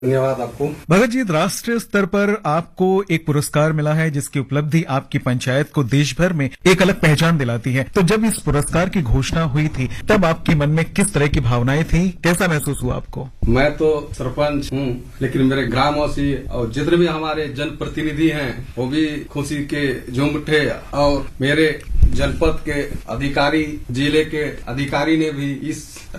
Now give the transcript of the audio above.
धन्यवाद आपको। भगत जी, राष्ट्रीय स्तर पर आपको एक पुरस्कार मिला है जिसकी उपलब्धि आपकी पंचायत को देश भर में एक अलग पहचान दिलाती है। तो जब इस पुरस्कार की घोषणा हुई थी तब आपके मन में किस तरह की भावनाएं थी, कैसा महसूस हुआ आपको? मैं तो सरपंच हूँ, लेकिन मेरे ग्रामवासी और जितने भी हमारे जनप्रतिनिधि हैं वो भी खुशी के झूम उठे और मेरे जनपद के अधिकारी, जिले के अधिकारी ने भी इस